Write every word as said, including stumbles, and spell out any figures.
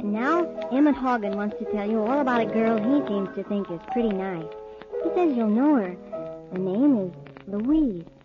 Now, Emmett Hogan wants to tell you all about a girl he seems to think is pretty nice. He says you'll know her. The name is Louise.